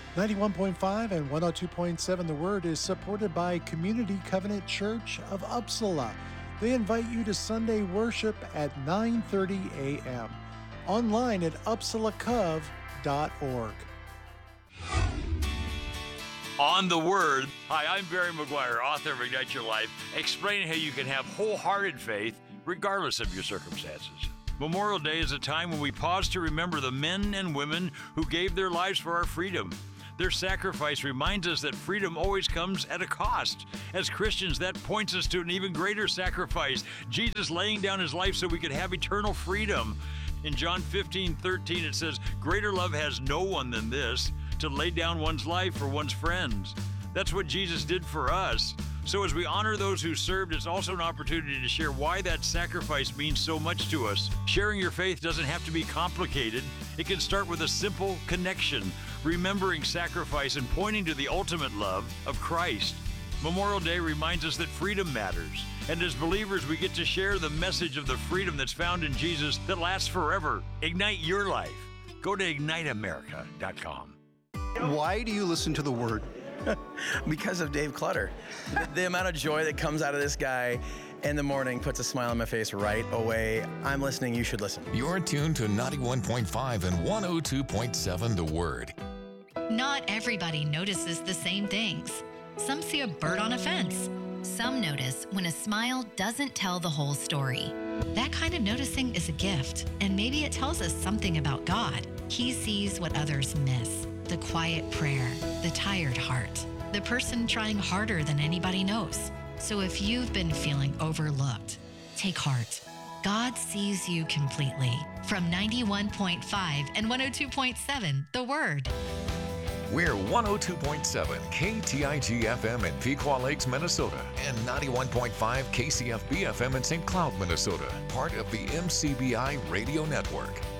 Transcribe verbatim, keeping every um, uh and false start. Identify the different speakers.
Speaker 1: ninety-one point five and one oh two point seven The Word is supported by Community Covenant Church of Uppsala. They invite you to Sunday worship at nine thirty a.m. online at uppsala cov dot org.
Speaker 2: On the Word. Hi, I'm Barry McGuire, author of Ignite Your Life, explaining how you can have wholehearted faith regardless of your circumstances. Memorial Day is a time when we pause to remember the men and women who gave their lives for our freedom. Their sacrifice reminds us that freedom always comes at a cost. As Christians, that points us to an even greater sacrifice, Jesus laying down his life so we could have eternal freedom. In John fifteen thirteen, it says, "Greater love has no one than this, to lay down one's life for one's friends." That's what Jesus did for us. So as we honor those who served, it's also an opportunity to share why that sacrifice means so much to us. Sharing your faith doesn't have to be complicated. It can start with a simple connection, remembering sacrifice and pointing to the ultimate love of Christ. Memorial Day reminds us that freedom matters. And as believers, we get to share the message of the freedom that's found in Jesus that lasts forever. Ignite your life. Go to ignite america dot com.
Speaker 3: Why do you listen to the Word?
Speaker 4: Because of Dave Clutter. The, the amount of joy that comes out of this guy in the morning puts a smile on my face right away. I'm listening. You should listen.
Speaker 5: You're tuned to ninety-one point five and one oh two point seven The Word.
Speaker 6: Not everybody notices the same things. Some see a bird on a fence. Some notice when a smile doesn't tell the whole story. That kind of noticing is a gift, and maybe it tells us something about God. He sees what others miss. The quiet prayer, the tired heart, the person trying harder than anybody knows. So if you've been feeling overlooked, take heart. God sees you completely. From ninety-one point five and one oh two point seven, The Word.
Speaker 5: We're one oh two point seven K T I G F M in Pequot Lakes, Minnesota, and ninety-one point five K C F B F M in Saint Cloud, Minnesota, part of the M C B I Radio Network.